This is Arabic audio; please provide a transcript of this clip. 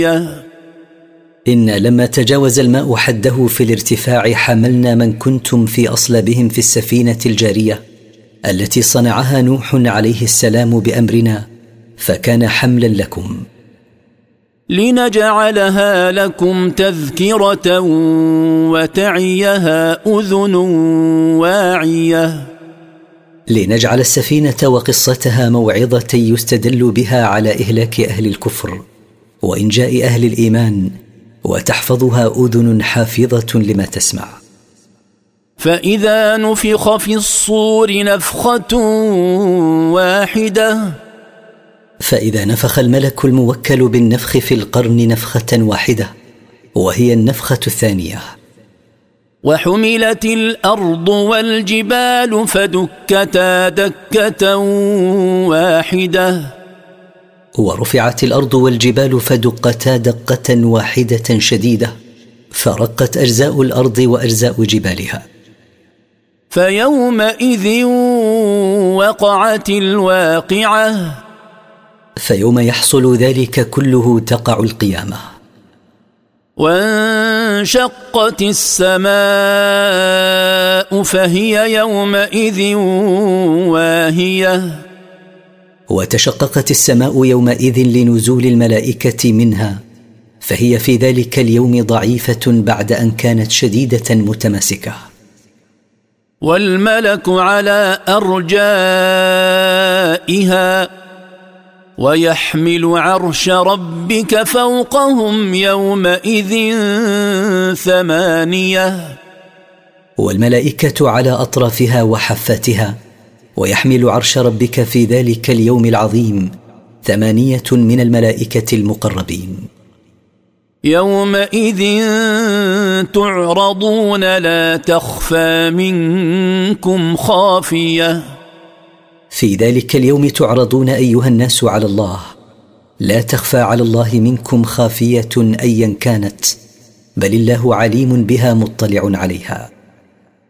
إن لما تجاوز الماء حده في الارتفاع حملنا من كنتم في أصلابهم في السفينة الجارية التي صنعها نوح عليه السلام بأمرنا، فكان حملا لكم، لنجعلها لكم تذكرة وتعيها أذن واعية، لنجعل السفينة وقصتها موعظة يستدل بها على إهلاك أهل الكفر وإنجاء أهل الإيمان، وتحفظها أذن حافظة لما تسمع. فإذا نفخ في الصور نفخة واحدة، فإذا نفخ الملك الموكل بالنفخ في القرن نفخة واحدة، وهي النفخة الثانية. وحملت الأرض والجبال فدكتا دكة واحدة، ورفعت الأرض والجبال فدقتا دقة واحدة شديدة، فرقت أجزاء الأرض وأجزاء جبالها. فيومئذ وقعت الواقعة، فيوم يحصل ذلك كله تقع القيامة. وانشقت السماء فهي يومئذ واهية، وتشققت السماء يومئذ لنزول الملائكة منها، فهي في ذلك اليوم ضعيفة بعد أن كانت شديدة متماسكة. والملك على أرجائها ويحمل عرش ربك فوقهم يومئذ 8، والملائكة على أطرافها وحفاتها، ويحمل عرش ربك في ذلك اليوم العظيم 8 من الملائكة المقربين. يومئذ تعرضون لا تخفى منكم خافية، في ذلك اليوم تعرضون أيها الناس على الله، لا تخفى على الله منكم خافية أيا كانت، بل الله عليم بها مطلع عليها.